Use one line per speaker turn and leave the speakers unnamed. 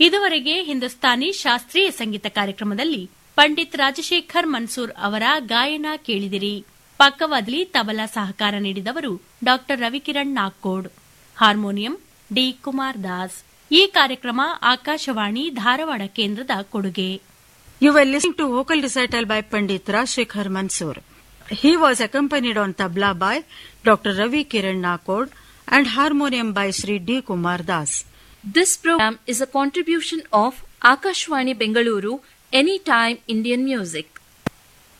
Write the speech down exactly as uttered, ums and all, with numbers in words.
ಇದುವರೆಗೆ ಹಿಂದೂಸ್ತಾನಿ ಶಾಸ್ತ್ರೀಯ ಸಂಗೀತ ಕಾರ್ಯಕ್ರಮದಲ್ಲಿ ಪಂಡಿತ್ ರಾಜಶೇಖರ್ ಮನ್ಸೂರ್ ಅವರ ಗಾಯನ ಕೇಳಿದಿರಿ. ಪಕ್ಕವಾದ್ಲಿ ತಬಲಾ ಸಹಕಾರ ನೀಡಿದವರು ಡಾ ರವಿಕಿರಣ್ ನಾಗ್ಕೋಡ್, ಹಾರ್ಮೋನಿಯಂ ಡಿ ಕುಮಾರ್ ದಾಸ್. ಈ ಕಾರ್ಯಕ್ರಮ ಆಕಾಶವಾಣಿ ಧಾರವಾಡ ಕೇಂದ್ರದ ಕೊಡುಗೆ.
You were listening to vocal recital by Pandit Rajshekhar Mansoor. He was accompanied on tabla by Doctor Ravi Kiran Nakod and harmonium by Sri D. Kumar Das.
This program is a contribution of Akashwani Bengaluru, Anytime Indian Music.